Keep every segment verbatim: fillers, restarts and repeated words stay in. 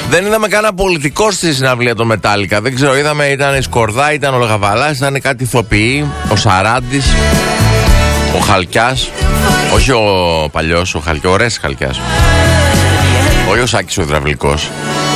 Δεν είδαμε κανένα πολιτικό στη συναυλία των Μετάλλικα. Δεν ξέρω, είδαμε, ήταν η Σκορδά, ήταν ο Λογαβαλάς, ήταν κάτι ηθοποιοί, ο Σαράντης, ο Χαλκιάς. Όχι ο παλιός, ο Χαλκιάς, ο Ρες Χαλκιάς. Όχι ο Σάκης ο υδραυλικός.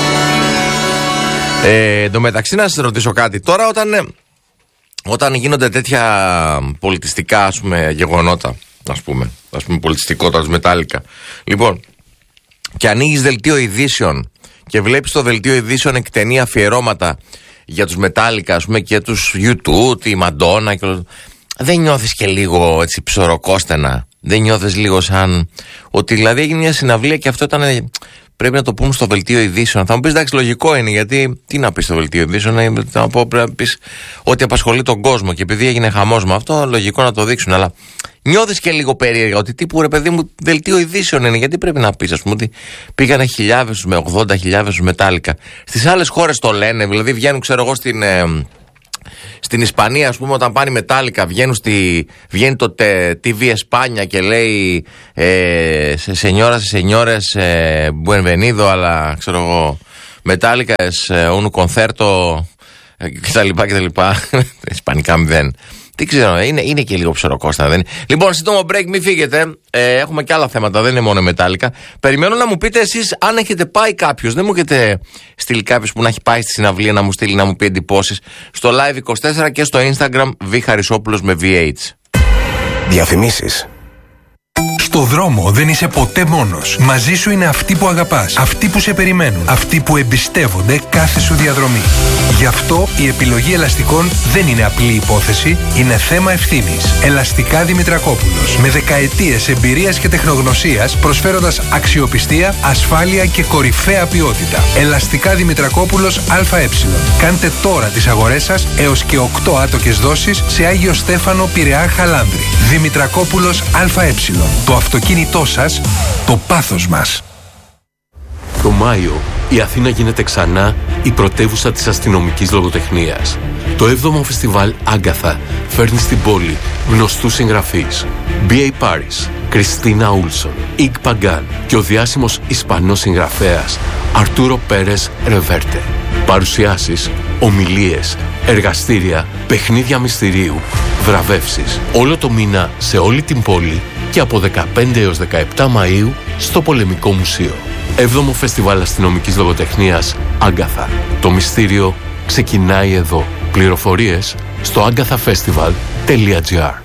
Ε, εν τω μεταξύ να σας ρωτήσω κάτι. Τώρα όταν, όταν γίνονται τέτοια πολιτιστικά, ας πούμε, γεγονότα, ας πούμε, ας πούμε πολιτιστικό τώρα Μετάλλικα. Λοιπόν, και ανοίγεις δελτίο ειδήσεων και βλέπεις το δελτίο ειδήσεων εκτενή αφιερώματα για τους Μετάλλικα, ας πούμε, και τους γιου τού, τη Μαντόνα και όλο. Δεν νιώθεις και λίγο έτσι ψωροκόστενα? Δεν νιώθεις λίγο σαν ότι δηλαδή έγινε μια συναυλία και αυτό ήταν, πρέπει να το πούμε στο δελτίο ειδήσεων? Θα μου πεις εντάξει, λογικό είναι, γιατί τι να πεις στο δελτίο ειδήσεων? Θα πω, πρέπει να πεις ότι απασχολεί τον κόσμο και επειδή έγινε χαμός με αυτό, λογικό να το δείξουν. Αλλά νιώθεις και λίγο περίεργα ότι τύπου ρε παιδί μου, δελτίο ειδήσεων είναι, γιατί πρέπει να πεις, ας πούμε, ότι πήγανε χιλιάδες με ογδόντα χιλιάδες Μετάλλικα. Στις άλλες χώρες το λένε, δηλαδή βγαίνουν, ξέρω εγώ, στην. Ε, Στην Ισπανία, ας πούμε, όταν πάνε Μετάλλικα, βγαίνουν στη, βγαίνει το τι βι Εσπάνια και λέει ε, σε σενιόρα, σε σενιόρες, ε, Buenvenido, αλλά ξέρω εγώ, Μετάλλικα, ε, un concerto, ε, κτλ. κτλ. Ισπανικά μηδέν. Τι ξέρω, είναι, είναι και λίγο ψωροκόστα, δεν είναι? Λοιπόν, σύντομο break, μην φύγετε. Ε, έχουμε και άλλα θέματα, δεν είναι μόνο Μετάλλικα. Περιμένω να μου πείτε εσείς αν έχετε πάει κάποιος. Δεν μου έχετε στείλει κάποιος που να έχει πάει στη συναυλία να μου στείλει να μου πει εντυπώσεις. Στο Live είκοσι τέσσερα και στο Instagram Β Χαρισόπουλος με βι έιτς. Διαφημίσεις. Στο δρόμο δεν είσαι ποτέ μόνος. Μαζί σου είναι αυτοί που αγαπάς, αυτοί που σε περιμένουν, αυτοί που εμπιστεύονται κάθε σου διαδρομή. Γι' αυτό η επιλογή ελαστικών δεν είναι απλή υπόθεση, είναι θέμα ευθύνης. Ελαστικά Δημητρακόπουλος. Με δεκαετίες εμπειρίας και τεχνογνωσίας, προσφέροντας αξιοπιστία, ασφάλεια και κορυφαία ποιότητα. Ελαστικά Δημητρακόπουλος ΑΕ. Κάντε τώρα τις αγορές σας έως και οκτώ άτοκες δόσεις σε Άγιο Στέφανο, Πειραιά, Χαλάνδρη. Δημητρακόπουλος ΑΕ. Το αυτοκίνητό σας, το πάθος μας. Το Μάιο η Αθήνα γίνεται ξανά η πρωτεύουσα της αστυνομικής λογοτεχνίας. Το έβδομο φεστιβάλ Άγκαθα φέρνει στην πόλη γνωστούς συγγραφείς. μπι έι Paris, Κριστίνα Ούλσον, Ικ Παγκάν και ο διάσημος Ισπανός συγγραφέας Αρτούρο Πέρες Ρεβέρτε. Παρουσιάσεις, ομιλίες, εργαστήρια, παιχνίδια μυστηρίου, βραβεύσεις. Όλο το μήνα σε όλη την πόλη και από δεκαπέντε έως δεκαεπτά Μαΐου στο Πολεμικό Μουσείο. Έβδομο Φεστιβάλ Αστυνομικής Λογοτεχνίας Άγκαθα. Το μυστήριο ξεκινάει εδώ. Πληροφορίες στο αγκαθαφεστιβάλ τελεία τζι άρ.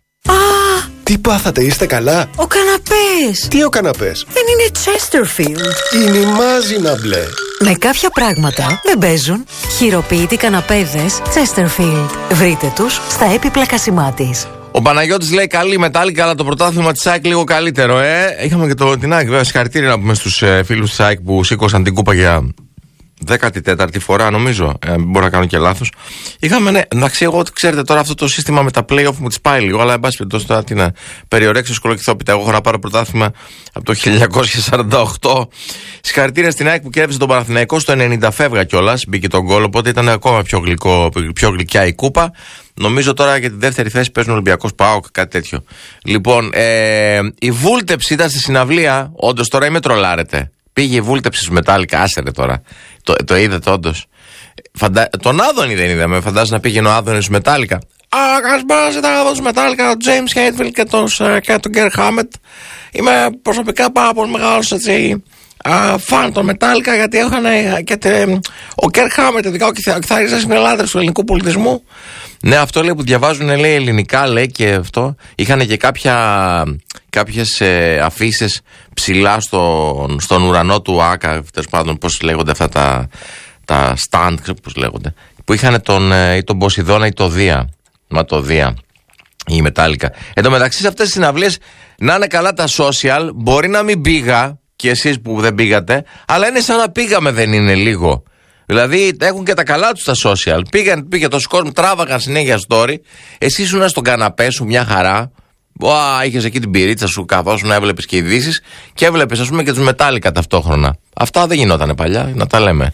Τι πάθατε, είστε καλά? Ο καναπές. Τι ο καναπές? Δεν είναι Chesterfield. Είναι η μάζινα μπλε. Με κάποια πράγματα δεν παίζουν. Χειροποίητοι καναπέδες Chesterfield. Βρείτε τους στα έπιπλα Κασιμάτης. Ο Παναγιώτης λέει καλή Μετάλλικα, αλλά το πρωτάθλημα της ΑΕΚ λίγο καλύτερο. Ε. Είχαμε και το, την ΑΕΚ, βέβαια, συγχαρητήρια να πούμε στους ε, φίλους της ΑΕΚ που σήκωσαν την κούπα για δέκατη τέταρτη φορά, νομίζω. Ε, μπορώ να κάνω και λάθος. Είχαμε, ναι, εντάξει, εγώ ξέρετε τώρα αυτό το σύστημα με τα play-off μου τις πάει λίγο, αλλά εν πάση περιπτώσει τώρα τι να περιορέξω σκολοκυθόπιτα. Εγώ έχω να πάρω πρωτάθλημα από το χίλια εννιακόσια σαράντα οκτώ. Συγχαρητήρια στην ΑΕΚ που κέρδισε τον Παναθηναϊκό στο ενενήντα φεύγα κιόλας. Μπήκε τον γκολ, οπότε ήταν ακόμα πιο, γλυκό, πιο γλυκιά η κούπα. Νομίζω τώρα για τη δεύτερη θέση παίζουν Ολυμπιακός, ΠΑΟΚ, κάτι τέτοιο. Λοιπόν, ε, η βούλτεψη ήταν στη συναυλία. Όντως τώρα ή με τρολάρετε? Πήγε η βούλτεψη στους Μετάλλικα, άστερε τώρα. Το, το είδατε όντως? Φαντα... Τον Άδωνη δεν είδαμε. Φαντάζομαι να πήγαινε ο Άδωνης στους Μετάλλικα. Α, καλησπέρα, ήταν εδώ στους Μετάλλικα, τον James Hetfield και τον, και τον Kirk Hammett. Είμαι προσωπικά πάρα πολύ μεγάλος έτσι, α, φαν των Μετάλλικα, γιατί είχαν και τε, ο Kirk Hammett, ειδικά ο κιθαρίστας, είναι λάτρης του ελληνικού πολιτισμού. Ναι, αυτό λέει που διαβάζουν, λέει ελληνικά, λέει και αυτό. Είχαν και κάποια, κάποιες ε, αφήσεις ψηλά στο, στον ουρανό του ΆΚΑ, τέλος πάντων, πώς λέγονται αυτά τα, τα stand, ξέρω πώς λέγονται, που είχαν τον, ε, ή τον Ποσειδώνα ή το Δία. Μα το Δία, η Μετάλλικα. Εν τω μεταξύ σε αυτές τις συναυλίες να είναι καλά τα social, μπορεί να μην πήγα και εσείς που δεν πήγατε, αλλά είναι σαν να πήγαμε, δεν είναι λίγο? Δηλαδή έχουν και τα καλά τους τα social. Πήγαν, πήγε τόσο κόσμο, τράβαγαν συνέχεια story. Εσύ ήσουν στον καναπέ σου μια χαρά. Ουα, είχες εκεί την πυρίτσα σου, καθόσουν, έβλεπες και ειδήσεις και έβλεπες, ας πούμε, και τους Μετάλλικα ταυτόχρονα. Αυτά δεν γινότανε παλιά, να τα λέμε.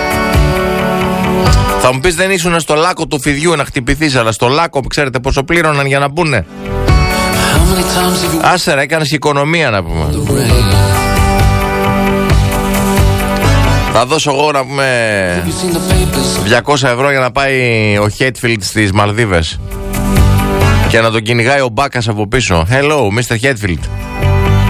Θα μου πεις δεν ήσουν στο λάκκο του φιδιού να χτυπηθείς, αλλά στο λάκκο ξέρετε πόσο πλήρωναν για να μπουνε? Άσερα, έκανες οικονομία να πούμε. Θα δώσω εγώ να πούμε διακόσια ευρώ για να πάει ο Χέτφιλντ στις Μαλδίβες και να τον κυνηγάει ο Μπάκας από πίσω. Hello, μίστερ Χέτφιλντ.